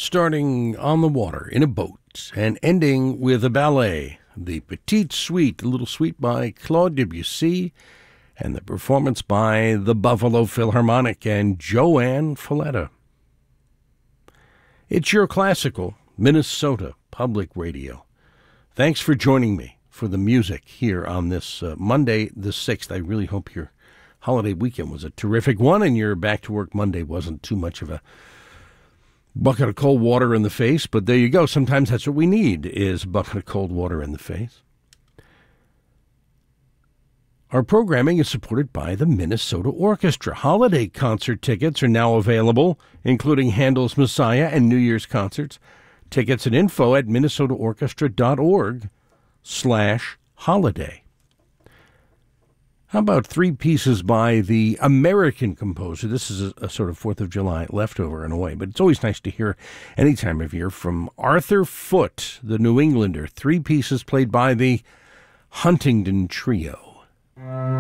starting on the water in a boat and ending with a ballet. The Petite Suite, a little suite by Claude Debussy, and the performance by the Buffalo Philharmonic and Joanne Falletta. It's your classical Minnesota Public Radio. Thanks for joining me for the music here on this Monday the 6th. I really hope your holiday weekend was a terrific one and your back to work Monday wasn't too much of a bucket of cold water in the face, but there you go. Sometimes that's what we need, is a bucket of cold water in the face. Our programming is supported by the Minnesota Orchestra. Holiday concert tickets are now available, including Handel's Messiah and New Year's concerts. Tickets and info at minnesotaorchestra.org/holiday. How about three pieces by the American composer? This is a sort of 4th of July leftover in a way, but it's always nice to hear any time of year from Arthur Foote, the New Englander. Three pieces played by the Huntington Trio.